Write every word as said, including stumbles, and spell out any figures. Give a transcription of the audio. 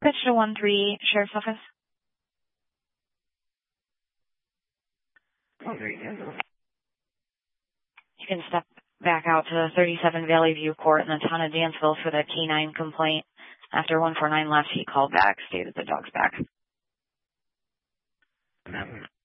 Pitch to one three Sheriff's Office. Oh, there you go. You can step back out to thirty-seven Valley View Court in the town of Dansville for the canine complaint. After one four nine left, he called back, stated the dog's back.